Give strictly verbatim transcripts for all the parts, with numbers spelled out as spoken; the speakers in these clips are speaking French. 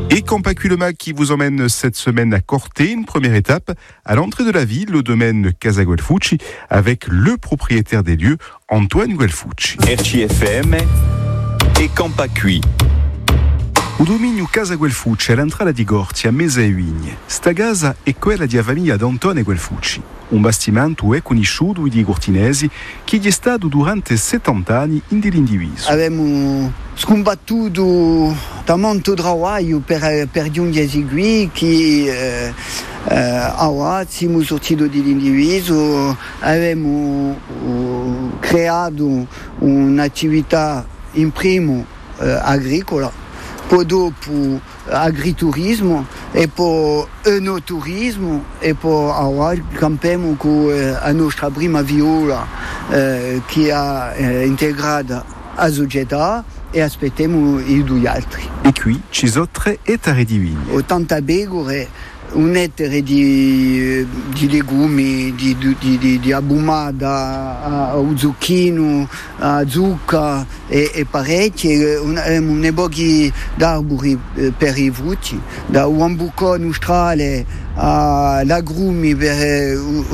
Et Campacui le Mag qui vous emmène cette semaine à Corté, une première étape à l'entrée de la ville, au domaine Casa Guelfucci, avec le propriétaire des lieux, Antoine Guelfucci. R C F M e Campacui. O dominio Casa Guelfucci è l'entrata di Gorti a Mesa e Vigne. Sta casa è quella di famiglia d'Antone Guelfucci, un bastimento è conosciuto di cortinesi che è stato durante settanta anni in dell'indiviso. Abbiamo scombattuto da molto lavoro per, per giungere qui che eh, eh, ora siamo sortiti dall'indiviso, abbiamo uh, creato un'attività in primo eh, agricola, poi dopo agriturismo e poi enoturismo e poi ora campiamo con la nostra prima viola eh, che è eh, integrata alla società e aspettiamo i due altri. E qui ci sono tre ettari di vigne. ottanta pecore, un ettaro di, di legumi, di, di, di, di abumada, a, a zucchino, a zucca e, e parecchie, un, un pochi d'arbori per i frutti, da un buco nostrale all'agrumi per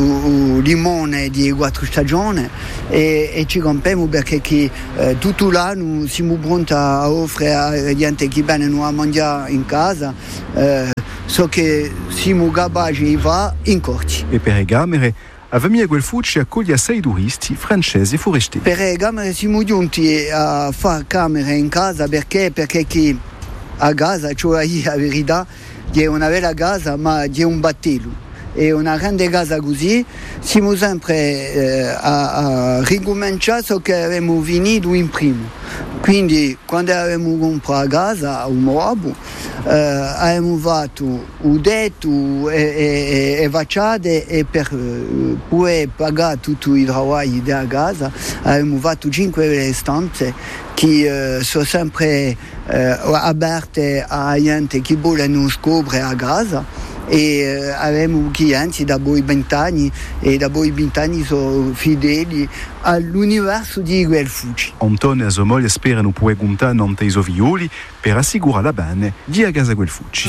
il limone di quattro stagioni e, e ci campiamo perché che, eh, tutto l'anno siamo pronti a offrire a gente che viene a mangiare in casa. Eh, so che siamo capaci di fare in corti. E per le camere, la famiglia Guelfucci accoglie sei turisti francesi e forestieri. Per le camere siamo giunti a fare camere in casa perché, perché che a casa, cioè la verità, è una bella casa ma è un battello. E una grande casa così siamo sempre eh, a, a ricominciare so che abbiamo finito in primo. Quindi quando abbiamo comprato la casa un nuovo eh, abbiamo fatto il tetto e, e, e facciate e per eh, poter pagare tutti i lavori della casa abbiamo fatto cinque stanze che eh, sono sempre eh, aperte a gente che vuole non scoprire la casa. E eh, abbiamo clienti da poi vent'anni e da poi vent'anni sono fedeli all'universo di Guelfucci. Antone e sua moglie sperano poter contare ante i suoi figlioli per assicurare la bene di Casa Guelfucci.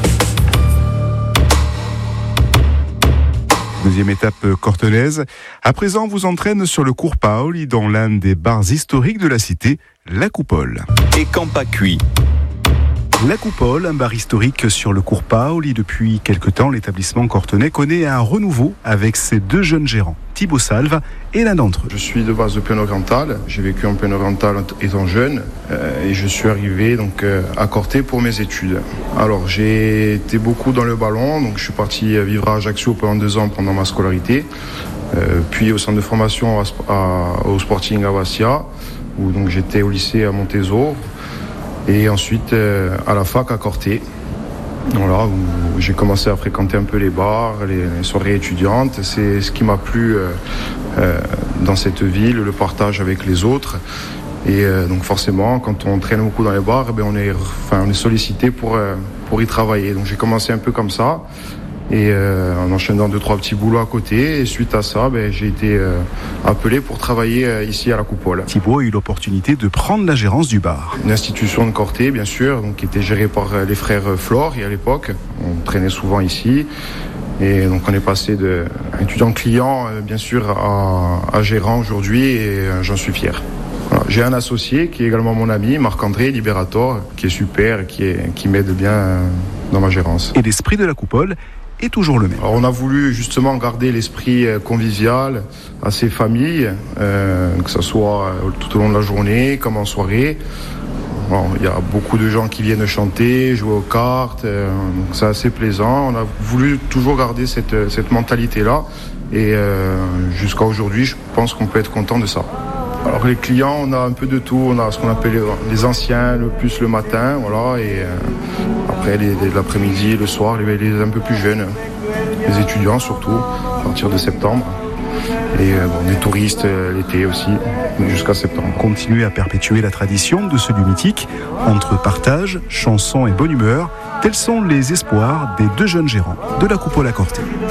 Deuxième étape cortenaise. À présent, on vous entraîne sur le cours Paoli dans l'un des bars historiques de la cité, la Coupole. Et Campacui. La Coupole, un bar historique sur le cours Paoli. Depuis quelque temps, l'établissement cortenais connaît un renouveau avec ses deux jeunes gérants, Thibaut Salva et l'un d'entre eux. Je suis de base de Péno-Oriental. J'ai vécu en Péno-Oriental étant jeune euh, et je suis arrivé donc euh, à Corté pour mes études. Alors j'ai été beaucoup dans le ballon, donc je suis parti vivre à Ajaccio pendant deux ans pendant ma scolarité, euh, puis au centre de formation à, à, au Sporting à Bastia, où donc j'étais au lycée à Montezot. Et ensuite euh, à la fac à Corté, voilà, où j'ai commencé à fréquenter un peu les bars, les, les soirées étudiantes. C'est ce qui m'a plu euh, euh, dans cette ville, le partage avec les autres. Et euh, donc forcément, quand on traîne beaucoup dans les bars, eh bien, on est, enfin, on est sollicité pour, euh, pour y travailler. Donc j'ai commencé un peu comme ça. Et euh, en enchaînant deux, trois petits boulots à côté. Et suite à ça, ben, j'ai été euh, appelé pour travailler euh, ici à la Coupole. Thibaut a eu l'opportunité de prendre la gérance du bar. Une institution de Corté, bien sûr, donc, qui était gérée par euh, les frères Flore. Et à l'époque, on traînait souvent ici. Et donc on est passé d'étudiant client, euh, bien sûr, à, à gérant aujourd'hui. Et euh, j'en suis fier. Voilà. J'ai un associé qui est également mon ami, Marc-André Liberator, qui est super, qui, est, qui m'aide bien euh, dans ma gérance. Et l'esprit de la Coupole est toujours le même. Alors on a voulu justement garder l'esprit convivial à ces familles, euh, que ce soit tout au long de la journée comme en soirée. Bon, il y a beaucoup de gens qui viennent chanter, jouer aux cartes, euh, donc c'est assez plaisant. On a voulu toujours garder cette, cette mentalité-là et euh, jusqu'à aujourd'hui, je pense qu'on peut être content de ça. Alors les clients, on a un peu de tout, on a ce qu'on appelle les anciens, le plus le matin, voilà, et euh, après les, les, l'après-midi, le soir, les, les un peu plus jeunes, les étudiants surtout, à partir de septembre, et euh, bon, les touristes euh, l'été aussi, jusqu'à septembre. Continuer à perpétuer la tradition de ce lieu mythique, entre partage, chansons et bonne humeur, tels sont les espoirs des deux jeunes gérants de la Coupole à Corté.